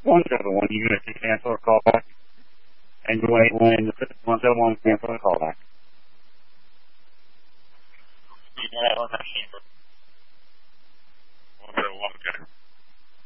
171, you have to cancel a callback. And you wait when the 171 cancel a callback. Yeah, that was not canceled.